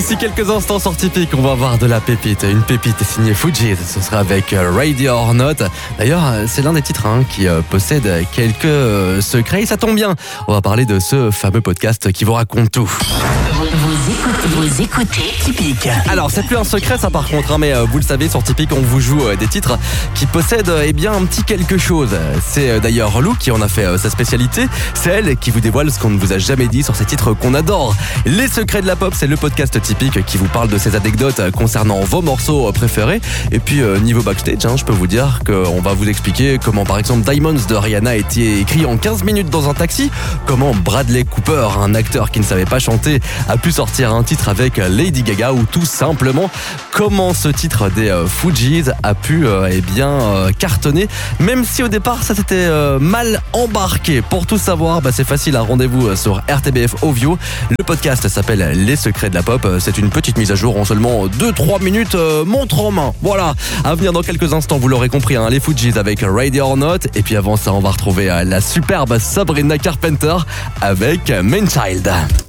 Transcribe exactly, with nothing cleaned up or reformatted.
D'ici quelques instants sur Tipeee, on va avoir de la pépite. Une pépite signée Fugees. Ce sera avec Radio or Not. D'ailleurs, c'est l'un des titres hein, qui euh, possède quelques euh, secrets. Et ça tombe bien. On va parler de ce fameux podcast qui vous raconte tout. Vous écoutez, vous écoutez Tipeee. Alors, c'est plus un secret ça par contre, hein, mais euh, vous le savez, sur Tipeee, on vous joue euh, des titres qui possèdent euh, eh bien, un petit quelque chose. C'est euh, d'ailleurs Lou qui en a fait euh, sa spécialité. C'est elle qui vous dévoile ce qu'on ne vous a jamais dit sur ces titres qu'on adore. Les secrets de la pop, c'est le podcast typique qui vous parle de ses anecdotes concernant vos morceaux préférés. Et puis, euh, niveau backstage, hein, je peux vous dire qu'on va vous expliquer comment, par exemple, Diamonds de Rihanna a été écrit en quinze minutes dans un taxi. Comment Bradley Cooper, un acteur qui ne savait pas chanter, a pu sortir un titre avec Lady Gaga, ou tout simplement comment ce titre des euh, Fugees a pu euh, eh bien euh, cartonner, même si au départ ça s'était euh, mal embarqué. Pour tout savoir, bah, c'est facile, un rendez-vous sur R T B F Ovio. Le podcast s'appelle Les Secrets de la Pop. C'est une petite mise à jour en seulement deux trois minutes, euh, montre en main. Voilà, à venir dans quelques instants, vous l'aurez compris, hein, les Fugees avec Radio or Not. Et puis avant ça, on va retrouver euh, la superbe Sabrina Carpenter avec Main Child.